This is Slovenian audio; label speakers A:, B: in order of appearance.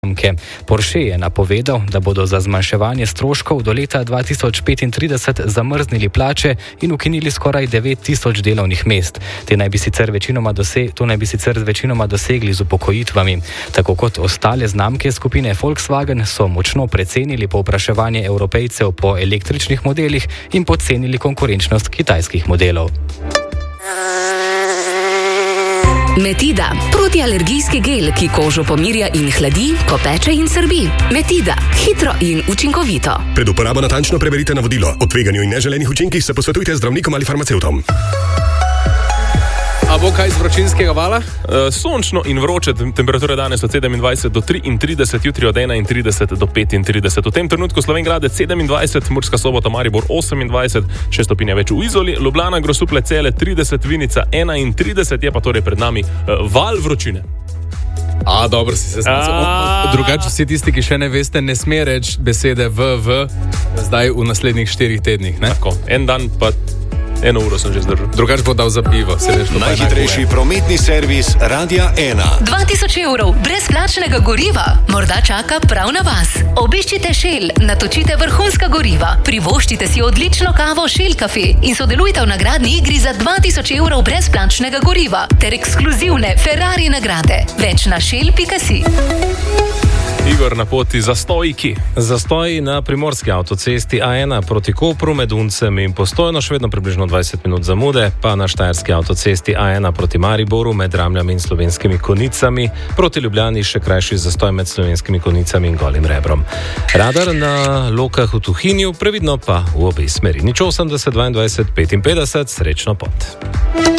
A: Porsche je napovedal, da bodo za zmanjševanje stroškov do leta 2035 zamrznili plače in ukinili skoraj 9000 delovnih mest. To naj bi sicer večinoma dosegli z upokojitvami. Tako kot ostale znamke skupine Volkswagen so močno precenili povpraševanje Evropejcev po električnih modelih in podcenili konkurenčnost kitajskih modelov.
B: Metida, protialergijski gel, ki kožo pomirja in hladi, ko peče in srbi. Metida, hitro in učinkovito.
C: Pred uporabo natančno preberite navodilo. O tveganju in neželenih učinkih se posvetujte z zdravnikom ali farmacevtom.
D: A bo kaj iz vročinskega vala? Sončno in vroče, temperature danes od 27 do 33, jutri od 31 do 35. V tem trenutku Slovenjgradec 27, Murska Sobota, Maribor 28, 6 stopinj več v Izoli, Ljubljana, Grosuplje, Celje 30, Vinica 31, je pa torej pred nami val vročine.
E: Dobro si se znal. Drugače vsi tisti, ki še ne veste, ne sme reči besede v zdaj v naslednjih 4 tednih. Ne?
D: Tako, en dan pa 1 uro sem že zdržal.
E: Drugač bo dal za pivo.
C: Najhitrejši prometni servis Radia 1.
B: 2000 evrov brezplačnega goriva morda čaka prav na vas. Obiščite Shell, natočite vrhunska goriva, privoščite si odlično kavo Shell Cafe in sodelujte v nagradni igri za 2000 evrov brezplačnega goriva ter ekskluzivne Ferrari nagrade. Več na shell.si.
D: Igor na poti zastojki.
F: Zastoji na primorski avtocesti A1 proti Kopru med Uncem in Postojno, še vedno približno 20 minut zamude, pa na štajerski avtocesti A1 proti Mariboru med Ramljami in Slovenskimi Konjicami, proti Ljubljani še krajši zastoj med Slovenskimi Konjicami in Golim Rebrom. Radar na Lokah v Tuhinju, previdno pa v obe smeri. 080 22 55, srečno pot.